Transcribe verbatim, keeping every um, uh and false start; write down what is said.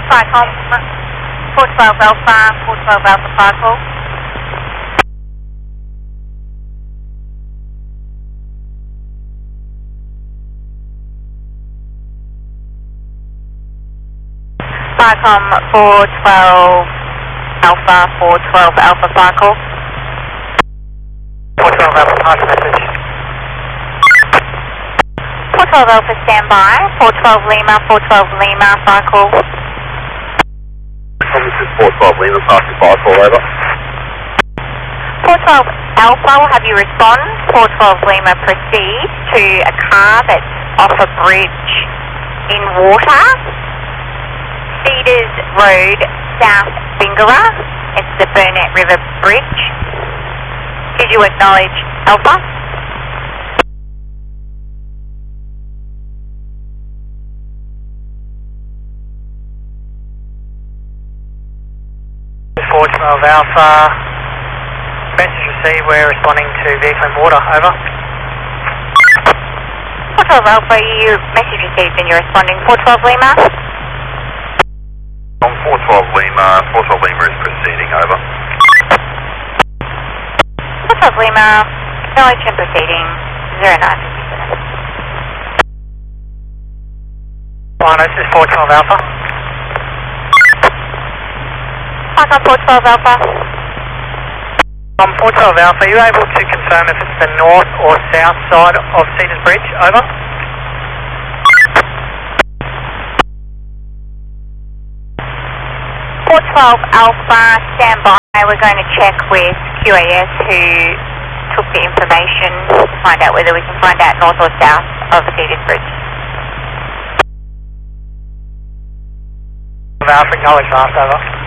Cycom, four twelve Alpha, four twelve Alpha Cycle. Cycom, four twelve Alpha, four twelve Alpha Cycle. four twelve Alpha, pass message. four twelve Alpha standby, four twelve Lima, four twelve Lima Cycle. This is four twelve Lima, passing Cycle, over. four twelve Alpha will have you respond. four twelve Lima proceed to a car that's off a bridge in water. Cedars Road, South Bingara. It's the Burnett River Bridge. Did you acknowledge Alpha? four twelve Alpha, message received, we're responding to vehicle in water, over. four twelve Alpha, you message received and you're responding. four twelve Lima? On four twelve Lima, four twelve Lima is proceeding, over. four twelve Lima, acknowledge and proceeding, zero nine fifty-seven. Fine, this is four twelve Alpha. Cycom four twelve Alpha. On four twelve Alpha, are you able to confirm if it's the north or south side of Cedars Bridge, over? four twelve Alpha, stand by. We're going to check with Q A S who took the information to find out whether we can find out north or south of the Cedars Bridge. Alpha, acknowledge last, over.